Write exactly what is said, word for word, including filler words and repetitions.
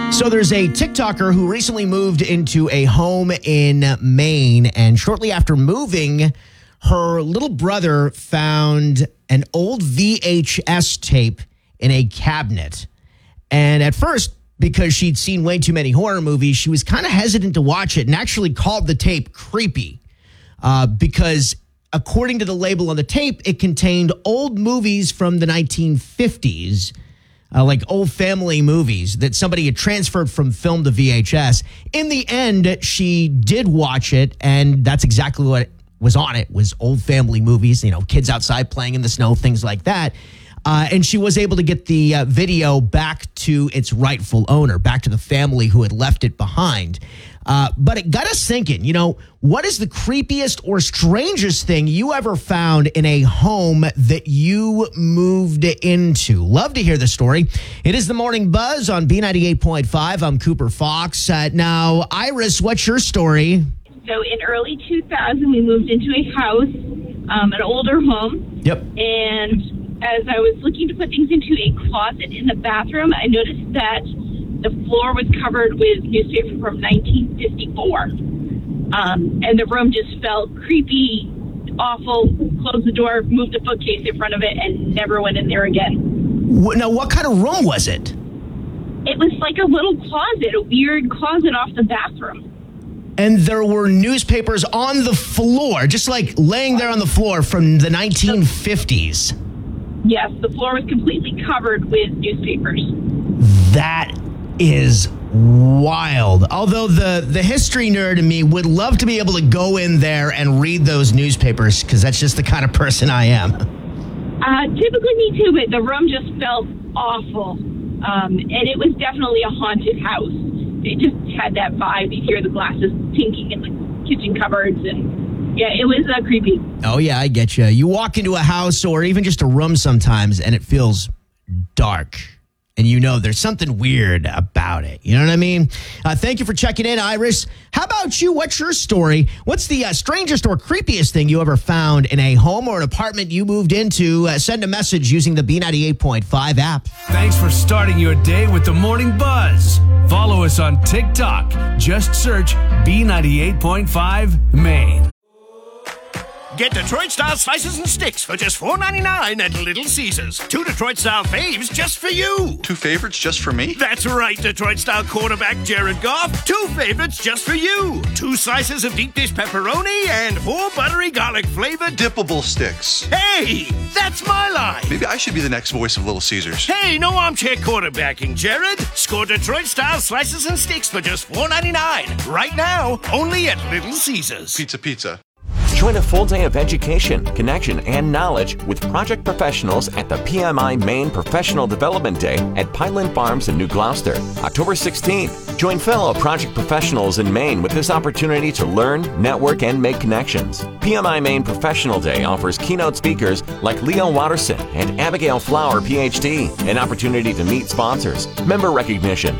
So there's a TikToker who recently moved into a home in Maine, and shortly after moving, her little brother found an old V H S tape in a cabinet. And at first, because she'd seen way too many horror movies, she was kind of hesitant to watch it and actually called the tape creepy uh, because according to the label on the tape, it contained old movies from the nineteen fifties. Uh, like old family movies that somebody had transferred from film to V H S. In the end, she did watch it, and that's exactly what was on it, was old family movies, you know, kids outside playing in the snow, things like that. Uh, and she was able to get the uh, video back to its rightful owner, back to the family who had left it behind. Uh, but it got us thinking, you know, what is the creepiest or strangest thing you ever found in a home that you moved into? Love to hear the story. It is the Morning Buzz on B ninety-eight point five. I'm Cooper Fox. Uh, now, Iris, what's your story? So in early two thousand, we moved into a house, um, an older home. Yep. And as I was looking to put things into a closet in the bathroom, I noticed that the floor was covered with newspaper from nineteen fifty-four. Um, and the room just felt creepy, awful. Closed the door, moved a bookcase in front of it, and never went in there again. Now, what kind of room was it? It was like a little closet, a weird closet off the bathroom. And there were newspapers on the floor, just like laying there on the floor from the nineteen fifties. Yes, the floor was completely covered with newspapers. That is wild. Although the, the history nerd in me would love to be able to go in there and read those newspapers, because that's just the kind of person I am. Uh, typically me too, but the room just felt awful. Um, and it was definitely a haunted house. It just had that vibe. You hear the glasses tinking in the kitchen cupboards, and yeah, it was uh, creepy. Oh yeah, I get you. You walk into a house or even just a room sometimes, and it feels dark. And you know there's something weird about it. You know what I mean? Uh, thank you for checking in, Iris. How about you? What's your story? What's the uh, strangest or creepiest thing you ever found in a home or an apartment you moved into? Uh, send a message using the B ninety-eight point five app. Thanks for starting your day with the Morning Buzz. Follow us on TikTok. Just search B ninety-eight point five Maine. Get Detroit-style slices and sticks for just four ninety-nine at Little Caesars. Two Detroit-style faves just for you. Two favorites just for me? That's right, Detroit-style quarterback Jared Goff. Two favorites just for you. Two slices of deep dish pepperoni and four buttery garlic-flavored dippable sticks. Hey, that's my line. Maybe I should be the next voice of Little Caesars. Hey, no armchair quarterbacking, Jared. Score Detroit-style slices and sticks for just four ninety-nine. Right now, only at Little Caesars. Pizza, pizza. Join a full day of education, connection, and knowledge with project professionals at the P M I Maine Professional Development Day at Pineland Farms in New Gloucester, October sixteenth. Join fellow project professionals in Maine with this opportunity to learn, network, and make connections. P M I Maine Professional Day offers keynote speakers like Leo Watterson and Abigail Flower, P H D, an opportunity to meet sponsors, member recognition,